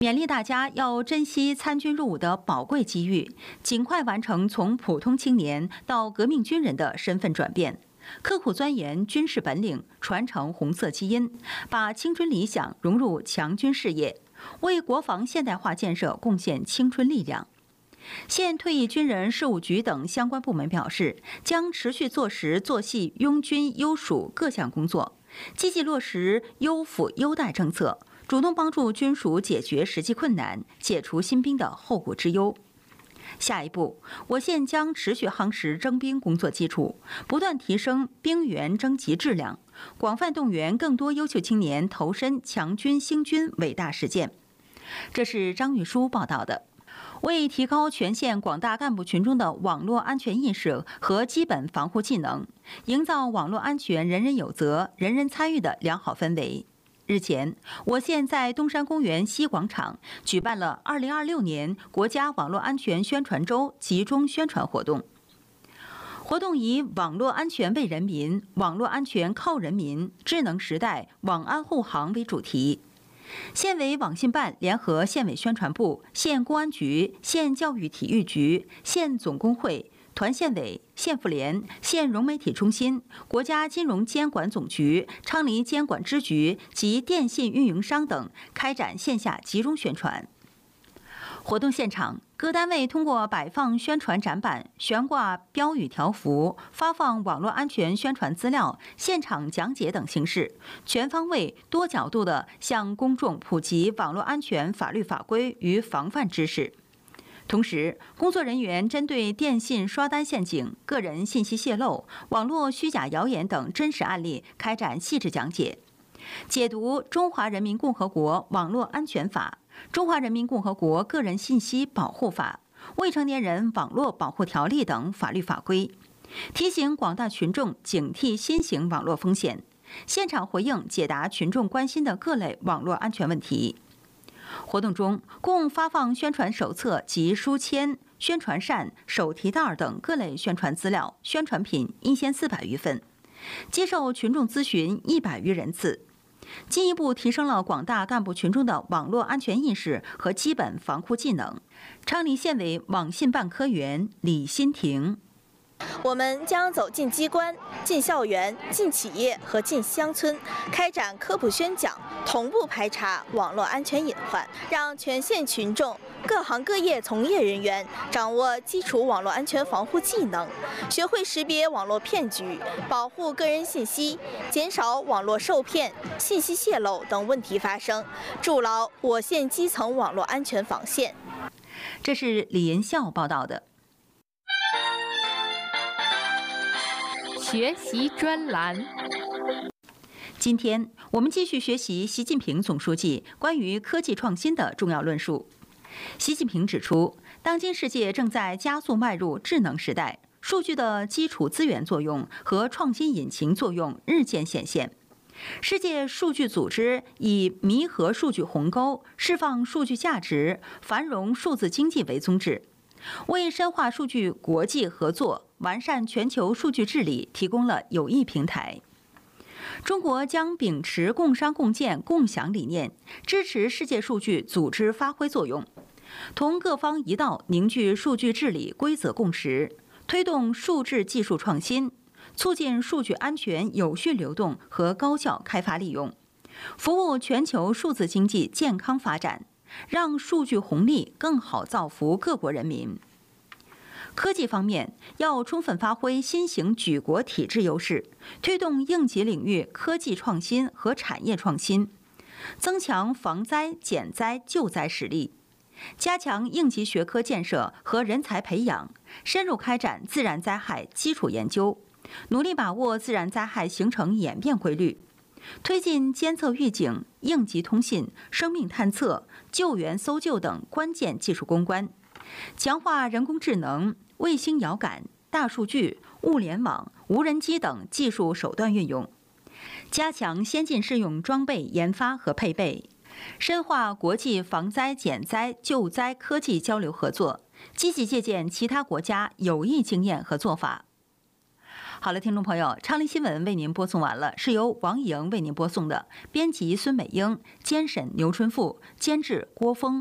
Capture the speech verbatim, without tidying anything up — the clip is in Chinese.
勉励大家要珍惜参军入伍的宝贵机遇，尽快完成从普通青年到革命军人的身份转变，刻苦钻研军事本领，传承红色基因，把青春理想融入强军事业，为国防现代化建设贡献青春力量。现退役军人事务局等相关部门表示，将持续做实做细拥军优属各项工作，积极落实优抚优待政策，主动帮助军属解决实际困难，解除新兵的后顾之忧。下一步，我县将持续夯实征兵工作基础，不断提升兵员征集质量，广泛动员更多优秀青年投身强军兴军伟大实践。这是张玉书报道的。为提高全县广大干部群众的网络安全意识和基本防护技能，营造网络安全人人有责、人人参与的良好氛围。日前，我县在东山公园西广场举办了二零二六年国家网络安全宣传周集中宣传活动。活动以“网络安全为人民，网络安全靠人民，智能时代网安护航”为主题。县委网信办联合县委宣传部、县公安局、县教育体育局、县总工会、团县委、县妇联、县融媒体中心、国家金融监管总局、昌黎监管支局及电信运营商等开展线下集中宣传。活动现场，各单位通过摆放宣传展板、悬挂标语条幅、发放网络安全宣传资料、现场讲解等形式，全方位、多角度地向公众普及网络安全法律法规与防范知识。同时，工作人员针对电信刷单陷阱、个人信息泄露、网络虚假谣言等真实案例开展细致讲解，解读《中华人民共和国网络安全法》、《中华人民共和国个人信息保护法》、《未成年人网络保护条例》等法律法规，提醒广大群众警惕新型网络风险，现场回应解答群众关心的各类网络安全问题。活动中，共发放宣传手册及书签、宣传扇、手提袋等各类宣传资料、宣传品一千四百余份，接受群众咨询一百余人次，进一步提升了广大干部群众的网络安全意识和基本防护技能。昌黎县委网信办科员李新婷。 我们将走进机关、进校园、进企业和进乡村，开展科普宣讲，同步排查网络安全隐患，让全县群众、各行各业从业人员掌握基础网络安全防护技能，学会识别网络骗局，保护个人信息，减少网络受骗、信息泄露等问题发生，筑牢我县基层网络安全防线。 这是李银孝报道的。 学习专栏。 今天我们继续学习习近平总书记关于科技创新的重要论述。习近平指出，当今世界正在加速迈入智能时代，数据的基础资源作用和创新引擎作用日渐显现。世界数据组织以弥合数据鸿沟、释放数据价值、繁荣数字经济为宗旨，为深化数据国际合作、完善全球数据治理提供了有益平台。中国将秉持共商共建共享理念，支持世界数据组织发挥作用，同各方一道凝聚数据治理规则共识，推动数字技术创新，促进数据安全有序流动和高效开发利用，服务全球数字经济健康发展，让数据红利更好造福各国人民。科技方面，要充分发挥新型举国体制优势，推动应急领域科技创新和产业创新，增强防灾减灾救灾实力，加强应急学科建设和人才培养，深入开展自然灾害基础研究，努力把握自然灾害形成演变规律，推进监测预警、应急通信、生命探测、救援搜救等关键技术攻关，强化人工智能、卫星遥感、大数据、物联网、无人机等技术手段运用，加强先进适用装备研发和配备，深化国际防灾减灾救灾科技交流合作，积极借鉴其他国家有益经验和做法。 好了，听众朋友，昌黎新闻为您播送完了，是由王莹为您播送的，编辑孙美英，监审牛春富，监制郭峰。